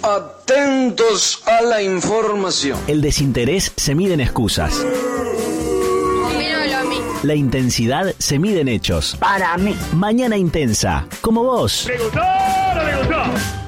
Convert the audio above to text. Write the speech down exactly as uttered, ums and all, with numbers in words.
Atentos a la información. El desinterés se mide en excusas. Míralo a mí. La intensidad se mide en hechos. Para mí. Mañana intensa, como vos. ¿Le gustó o no le gustó?